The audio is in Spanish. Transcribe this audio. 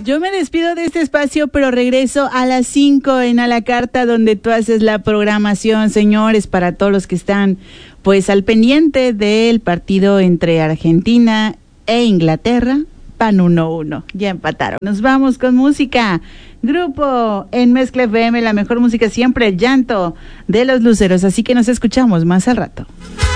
Yo me despido de este espacio, pero regreso a las 5 en A la Carta, donde tú haces la programación, señores, para todos los que están pues al pendiente del partido entre Argentina e Inglaterra. Van 1-1, ya empataron. Nos vamos con música. Grupo en Mezcla FM, la mejor música siempre, el llanto de los luceros. Así que nos escuchamos más al rato.